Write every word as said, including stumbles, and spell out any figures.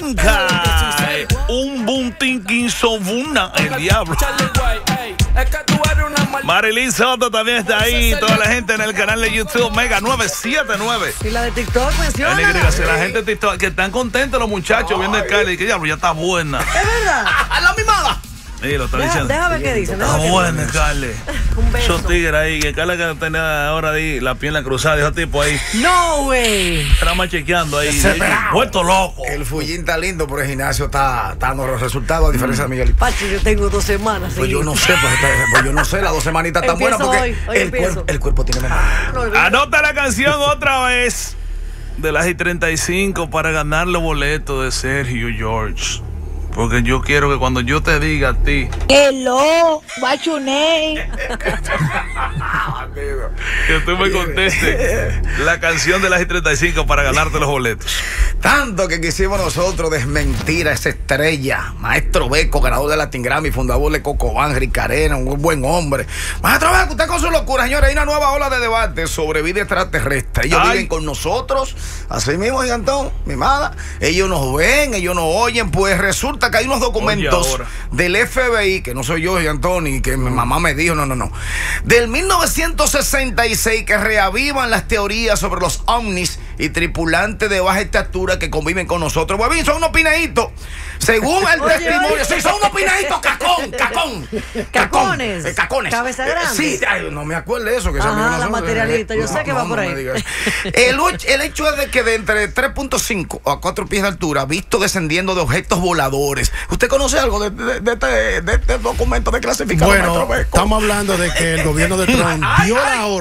Mankind, un buntinkin sobuna, el diablo. Marilyn Soto también está ahí. Toda la gente en el canal de YouTube Mega nueve siete nueve. Y la de TikTok menciona. La gente de TikTok, que están contentos los muchachos Ay. viendo el Cali. Que diablo, ya está buena. Es verdad. ¡A la mimada! Sí, lo está Deja, diciendo. déjame qué dice. Está buena, Carly. Un beso. Esos tigres ahí, que Carly que tenía ahora ahí la pierna cruzada, esos tipos ahí. No, güey. Estaba más chequeando ahí. Vuelto loco. El Fullín está lindo, pero el gimnasio está, está dando los resultados, a diferencia mm. de Miguel. Pachi, yo tengo dos semanas. Pues yo no sé, pues, pues yo no sé, las dos semanitas tan buenas porque hoy, hoy el, cuerpo, el cuerpo tiene memoria. No, anota la canción otra vez de las I treinta y cinco para ganar los boletos de Sergio George. Porque yo quiero que cuando yo te diga a ti, hello, what's your name? que tú me contestes la canción de las I treinta y cinco para ganarte los boletos. Tanto que quisimos nosotros desmentir a esa estrella, Maestro Beco, ganador de Latin Grammy, fundador de Cocobán, Ricarena, un buen hombre. Maestro Beco, usted con su locura, señores, hay una nueva ola de debate sobre vida extraterrestre. Ellos Ay. viven con nosotros, así mismo, Gigantón, mi mada. Ellos nos ven, ellos nos oyen, pues resulta que hay unos documentos del F B I, que no soy yo, Antoni, que mi mamá me dijo, no, no, no, del mil novecientos sesenta y seis, que reavivan las teorías sobre los ovnis y tripulantes de baja estatura que conviven con nosotros. Pues bien, son unos pineitos. Según el oye, testimonio, oye. Sí, son unos pineitos cacón, cacón. Cacones. Eh, cacones. Cabeza grande. Sí, ay, no me acuerdo de eso. Que Ajá, la materialista, yo no, sé que no, va por ahí. No el, el hecho es de que de entre tres punto cinco a cuatro pies de altura, visto descendiendo de objetos voladores. ¿Usted conoce algo de, de, de, este, de este documento de clasificado? Bueno, estamos hablando de que el gobierno de Trump dio la orden